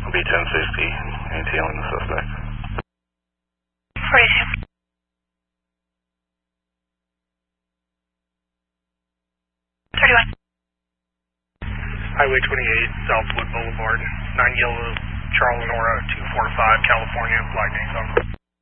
Will be 1060, maintaining the suspect. 42. Highway 28, Southwood Boulevard, 9 Yellow, Charles and Aura, 245, California, flight name.